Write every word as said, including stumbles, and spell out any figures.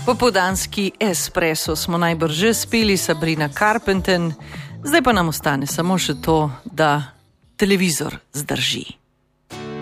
Popoldanski espresso smo najbrž že spili, Sabrina Carpenter, zdaj pa nam ostane samo še to, da televizor zdrži.